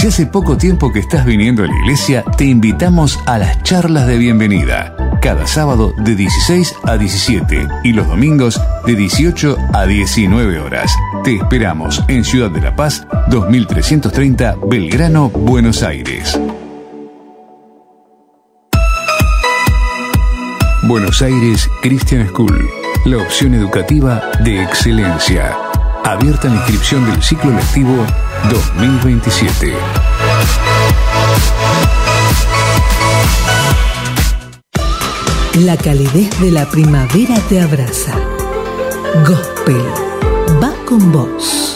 Si hace poco tiempo que estás viniendo a la iglesia, te invitamos a las charlas de bienvenida. Cada sábado de 16 a 17 y los domingos de 18 a 19 horas. Te esperamos en Ciudad de la Paz, 2330 Belgrano, Buenos Aires. Buenos Aires Christian School, la opción educativa de excelencia. Abierta la inscripción del ciclo lectivo 2027. La calidez de la primavera te abraza. Gospel va con vos.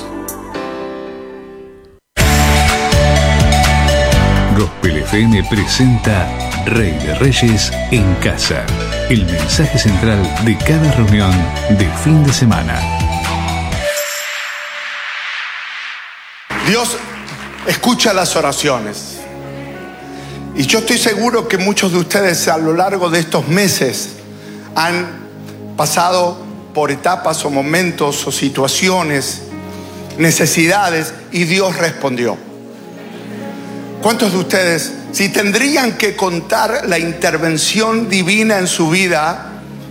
Gospel FM presenta Rey de Reyes en Casa. El mensaje central de cada reunión de fin de semana. Dios escucha las oraciones. Y yo estoy seguro que muchos de ustedes a lo largo de estos meses han pasado por etapas o momentos o situaciones, necesidades, y Dios respondió. ¿Cuántos de ustedes, si tendrían que contar la intervención divina en su vida,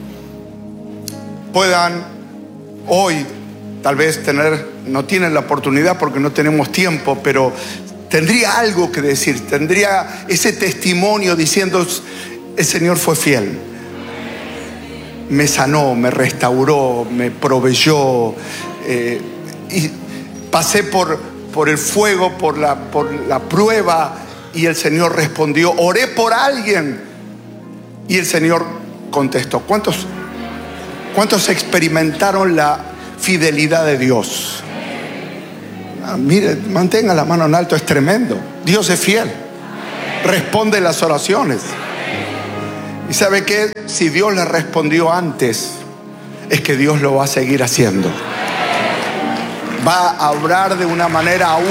puedan hoy tal vez no tienen la oportunidad porque no tenemos tiempo, pero tendría algo que decir, tendría ese testimonio diciendo: el Señor fue fiel, me sanó, me restauró, me proveyó, y pasé por el fuego, por la prueba, y el Señor respondió. Oré por alguien y el Señor contestó. ¿Cuántos experimentaron la fidelidad de Dios? Mire, mantenga la mano en alto, es tremendo. Dios es fiel, responde las oraciones. ¿Y sabe qué? Si Dios le respondió antes, es que Dios lo va a seguir haciendo. Va a obrar de una manera aún.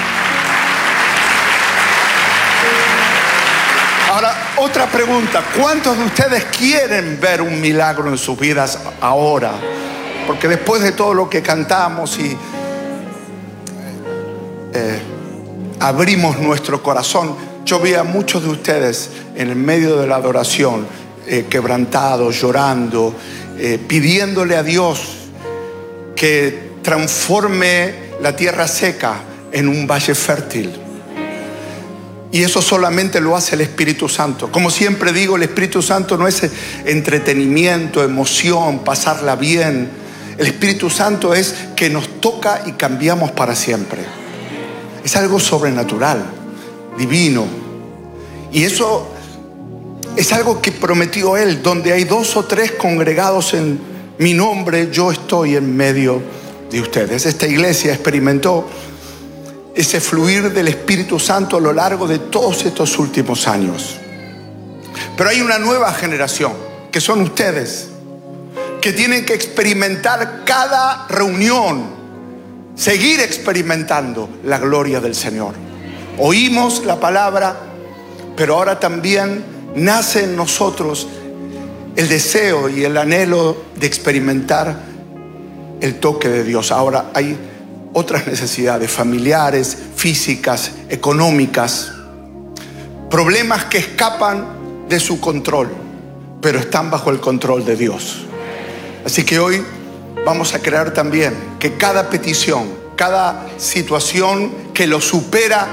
Ahora, otra pregunta: ¿cuántos de ustedes quieren ver un milagro en sus vidas ahora? Porque después de todo lo que cantamos y abrimos nuestro corazón, yo vi a muchos de ustedes en el medio de la adoración, quebrantados, llorando, pidiéndole a Dios que transforme la tierra seca en un valle fértil. Y eso solamente lo hace el Espíritu Santo. Como siempre digo, el Espíritu Santo no es entretenimiento, emoción, pasarla bien. El Espíritu Santo es que nos toca y cambiamos para siempre. Es algo sobrenatural, divino. Y eso es algo que prometió Él. Donde hay 2 o 3 congregados en mi nombre, yo estoy en medio de ustedes. Esta iglesia experimentó ese fluir del Espíritu Santo a lo largo de todos estos últimos años. Pero hay una nueva generación, que son ustedes, que tienen que experimentar cada reunión, seguir experimentando la gloria del Señor. Oímos la palabra, pero ahora también nace en nosotros el deseo y el anhelo de experimentar el toque de Dios. Ahora hay otras necesidades familiares, físicas, económicas, problemas que escapan de su control, pero están bajo el control de Dios. Así que hoy vamos a creer también que cada petición, cada situación que lo supera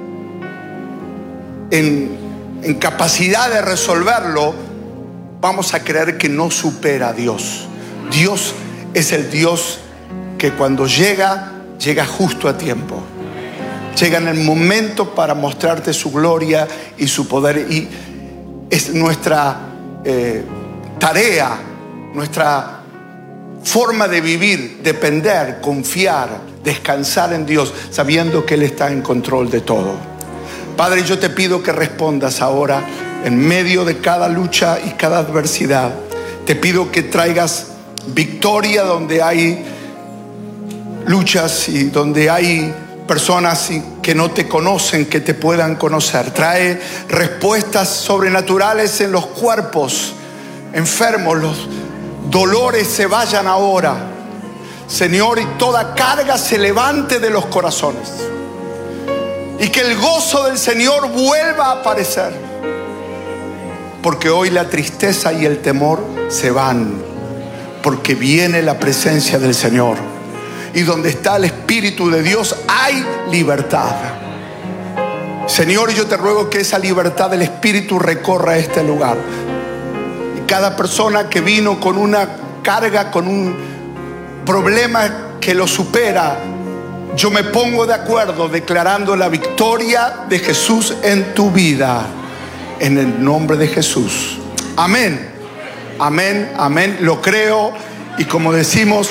en capacidad de resolverlo, vamos a creer que no supera a Dios. Dios es el Dios que cuando llega justo a tiempo. Llega en el momento para mostrarte su gloria y su poder. Y es nuestra tarea, nuestra forma de vivir, depender, confiar, descansar en Dios, sabiendo que Él está en control de todo. Padre, yo te pido que respondas ahora en medio de cada lucha y cada adversidad. Te pido que traigas victoria donde hay luchas y donde hay personas que no te conocen, que te puedan conocer. Trae respuestas sobrenaturales en los cuerpos enfermos, los dolores se vayan ahora, Señor, y toda carga se levante de los corazones. y que el gozo del Señor vuelva a aparecer. Porque hoy la tristeza y el temor se van, porque viene la presencia del Señor. Y donde está el Espíritu de Dios hay libertad. Señor, yo te ruego que esa libertad del Espíritu recorra este lugar. Y cada persona que vino con una carga, con un problema que lo supera, yo me pongo de acuerdo declarando la victoria de Jesús en tu vida. En el nombre de Jesús. Amén. Amén, amén. Lo creo. Y como decimos,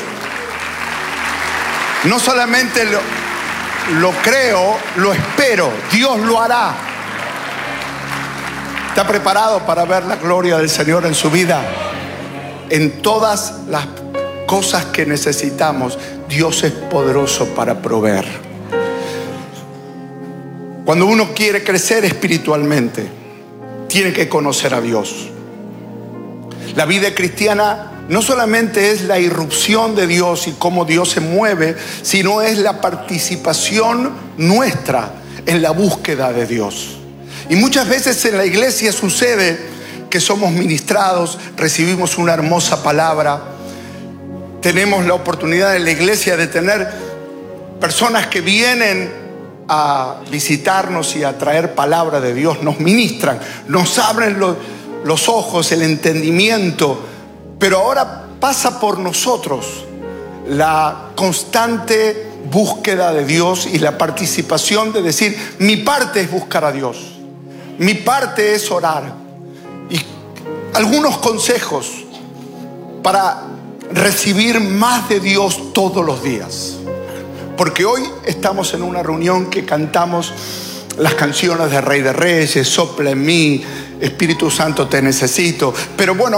no solamente lo creo, lo espero. Dios lo hará. ¿Está preparado para ver la gloria del Señor en su vida? En todas las cosas que necesitamos, Dios es poderoso para proveer. Cuando uno quiere crecer espiritualmente, tiene que conocer a Dios. La vida cristiana no solamente es la irrupción de Dios y cómo Dios se mueve, sino es la participación nuestra en la búsqueda de Dios. Y muchas veces en la iglesia sucede que somos ministrados, recibimos una hermosa palabra, tenemos la oportunidad en la iglesia de tener personas que vienen a visitarnos y a traer palabra de Dios, nos ministran, nos abren los ojos, el entendimiento, pero ahora pasa por nosotros la constante búsqueda de Dios y la participación de decir, mi parte es buscar a Dios, mi parte es orar. Y algunos consejos para recibir más de Dios todos los días. Porque hoy estamos en una reunión que cantamos las canciones de Rey de Reyes, Sopla en mí, Espíritu Santo te necesito. Pero bueno,